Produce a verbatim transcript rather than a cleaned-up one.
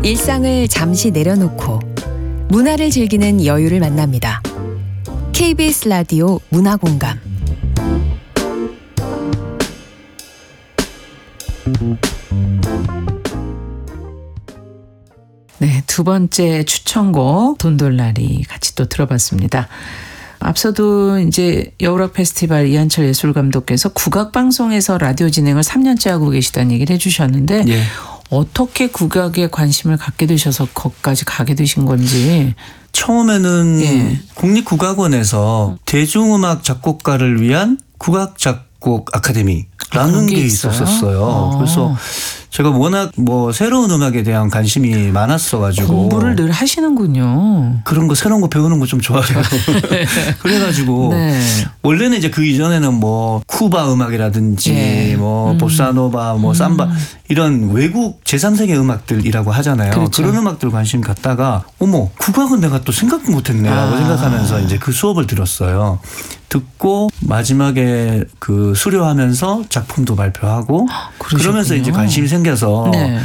일상을 잠시 내려놓고 문화를 즐기는 여유를 만납니다. 케이비에스 라디오 문화공감. 네, 두 번째 추천곡 돈돌라리 같이 또 들어봤습니다. 앞서도 이제 여우락 페스티벌 이한철 예술감독께서 국악방송에서 라디오 진행을 삼 년째 하고 계시다는 얘기를 해주셨는데 예. 어떻게 국악에 관심을 갖게 되셔서 거기까지 가게 되신 건지. 처음에는 예. 국립국악원에서 대중음악 작곡가를 위한 국악 작곡 아카데미라는 게 게 있어요? 있었어요. 어. 그래서 제가 워낙 뭐 새로운 음악에 대한 관심이 많았어가지고 공부를 늘 하시는군요. 그런 거 새로운 거 배우는 거 좀 좋아해요. 그래가지고 네. 원래는 이제 그 이전에는 뭐 쿠바 음악이라든지 예. 뭐 음. 보사노바 뭐 삼바 이런 외국 제삼 세계 음악들이라고 하잖아요. 그렇죠. 그런 음악들 관심 갖다가 어머 국악은 내가 또 생각도 못했네라고 아. 생각하면서 이제 그 수업을 들었어요. 듣고 마지막에 그 수료하면서 작품도 발표하고 그러셨군요. 그러면서 이제 관심이 생겨서 네.